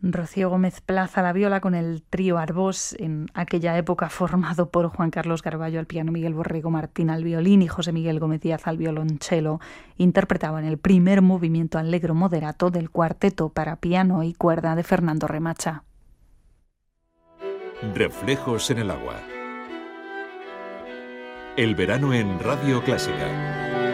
Rocío Gómez Plaza a la viola con el trío Arbós, en aquella época formado por Juan Carlos Garballo al piano, Miguel Borrego Martín al violín y José Miguel Gómez Díaz al violonchelo, interpretaban el primer movimiento allegro moderato del cuarteto para piano y cuerda de Fernando Remacha. Reflejos en el agua. El verano en Radio Clásica.